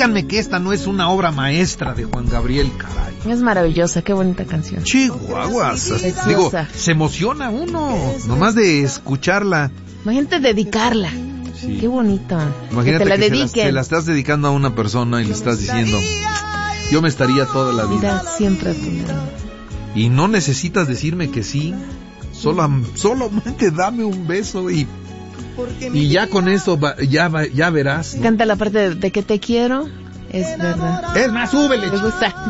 díganme que esta no es una obra maestra de Juan Gabriel, caray. Es maravillosa, qué bonita canción. Chihuahuas. Preciosa. Digo, se emociona uno, nomás de escucharla. Imagínate dedicarla. Sí. Qué bonito. Imagínate que te la que dediquen. se la estás dedicando a una persona y le estás diciendo, yo me estaría toda la vida. Mira, siempre a tu lado. Y no necesitas decirme que sí, solamente dame un beso y ya con eso ya verás, ¿no? Canta la parte de que te quiero, es verdad. Es más, súbele. Me gusta.